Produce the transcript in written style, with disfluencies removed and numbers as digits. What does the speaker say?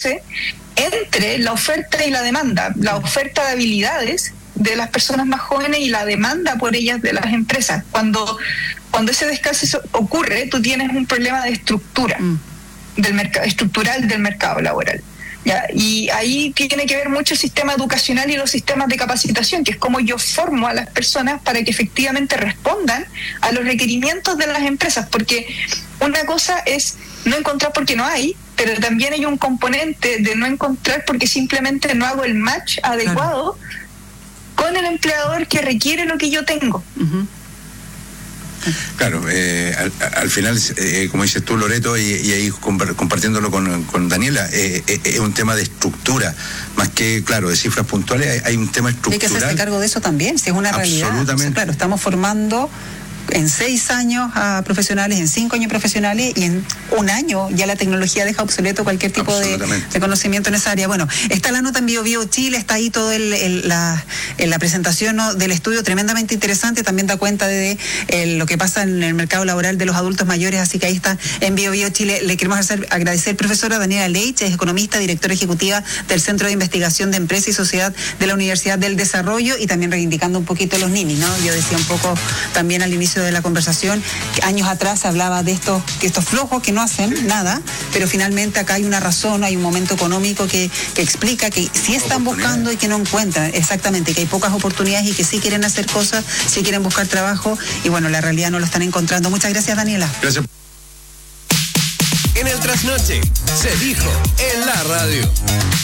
cruce entre la oferta y la demanda, la oferta de habilidades de las personas más jóvenes y la demanda por ellas de las empresas. Cuando ese descalce ocurre, tú tienes un problema de estructura estructural del mercado laboral. ¿Ya? Y ahí tiene que ver mucho el sistema educacional y los sistemas de capacitación, que es como yo formo a las personas para que efectivamente respondan a los requerimientos de las empresas, porque una cosa es no encontrar porque no hay, pero también hay un componente de no encontrar porque simplemente no hago el match adecuado con el empleador que requiere lo que yo tengo. Uh-huh. Claro, al final, como dices tú, Loreto, y ahí compartiéndolo con Daniela, es un tema de estructura, más que, claro, de cifras puntuales, hay un tema estructural. Hay que hacerse cargo de eso también, si es una realidad. Absolutamente. O sea, claro, estamos formando en 6 años a profesionales, en 5 años profesionales, y en 1 año ya la tecnología deja obsoleto cualquier tipo de conocimiento en esa área. Bueno, está la nota en Bio Chile, está ahí todo la presentación, ¿no?, del estudio, tremendamente interesante, también da cuenta de lo que pasa en el mercado laboral de los adultos mayores, así que ahí está en Bio Chile. Le queremos agradecer, profesora Daniela Leitch, es economista, directora ejecutiva del Centro de Investigación de Empresa y Sociedad de la Universidad del Desarrollo, y también reivindicando un poquito los ninis, ¿no? Yo decía un poco también al inicio de la conversación que años atrás se hablaba de estos flojos que no hacen nada, pero finalmente acá hay una razón, hay un momento económico que explica que sí están buscando y que no encuentran, exactamente, que hay pocas oportunidades y que sí quieren hacer cosas, sí quieren buscar trabajo, y bueno, la realidad no lo están encontrando. Muchas gracias, Daniela. Gracias. En el Trasnoche se dijo en la radio.